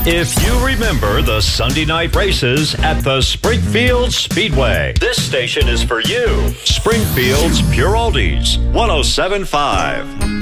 If you remember the Sunday night races at the Springfield Speedway, this station is for you. Springfield's Pure Oldies, 107.5.